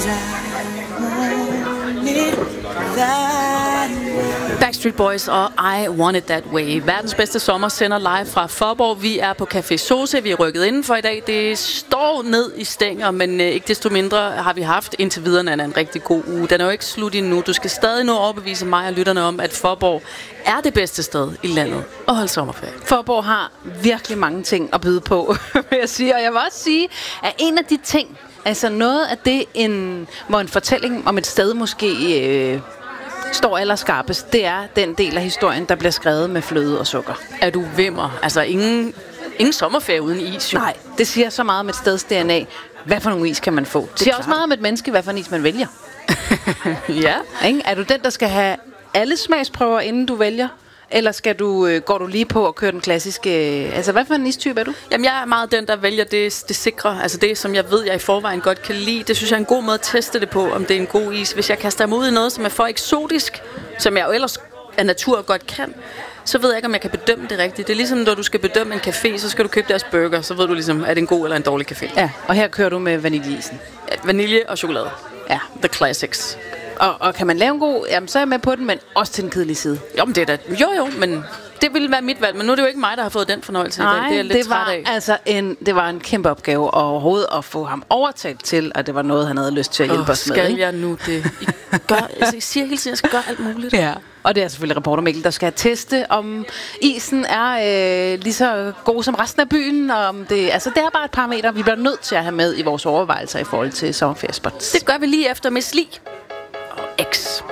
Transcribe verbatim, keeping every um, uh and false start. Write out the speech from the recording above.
Backstreet Boys og I Want It That Way. Verdens bedste sommer sender live fra Faaborg. Vi er på Café Soze. Vi er rykket indenfor i dag. Det står ned i stænger, men øh, ikke desto mindre har vi haft indtil videre en rigtig god uge. Den er jo ikke slut endnu. Du skal stadig nå overbevise mig og lytterne om, at Faaborg er det bedste sted i landet at holde sommerferie. Faaborg har virkelig mange ting at byde på, vil jeg sige. Og jeg vil også sige, at en af de ting, altså noget af det, en, hvor en fortælling om et sted måske øh, står allerskarpest, det er den del af historien, der bliver skrevet med fløde og sukker. Er du vimmer? Altså ingen, ingen sommerferie uden is, jo. Nej, det siger så meget om et steds D N A. Hvad for nogle is kan man få? Det siger også meget om et menneske, hvad for en is man vælger. Ja. Ikke? Er du den, der skal have alle smagsprøver, inden du vælger? Eller skal du, øh, går du lige på og kører den klassiske... Øh, altså, hvad for en istype er du? Jamen, jeg er meget den, der vælger det, det sikre. Altså det, som jeg ved, jeg i forvejen godt kan lide. Det synes jeg er en god måde at teste det på, om det er en god is. Hvis jeg kaster mig ud i noget, som er for eksotisk, som jeg jo ellers af natur godt kan, så ved jeg ikke, om jeg kan bedømme det rigtigt. Det er ligesom, når du skal bedømme en café, så skal du købe deres burger. Så ved du ligesom, er det en god eller en dårlig café. Ja, og her kører du med vaniljeisen. Ja, vanilje og chokolade. Ja. The classics. Og, og kan man lave en god, jamen så er jeg med på den, men også til den kedelige side. Jo, men det er da, jo jo, men det ville være mit valg. Men nu er det jo ikke mig, der har fået den fornøjelse. Nej, det er jeg lidt det var træt af. altså en, det var en kæmpe opgave overhovedet at få ham overtalt til, at det var noget, han havde lyst til at hjælpe oh, os med. Skal ikke? jeg nu det? I, gør, altså, I siger hele tiden, at jeg skal gøre alt muligt. Ja. Og det er selvfølgelig reporter Mikkel, der skal teste, om isen er øh, lige så god som resten af byen. Og om det, altså, det er bare et parameter, vi bliver nødt til at have med i vores overvejelser i forhold til sommerferiespots. Det gør vi lige efter Miss Li og X.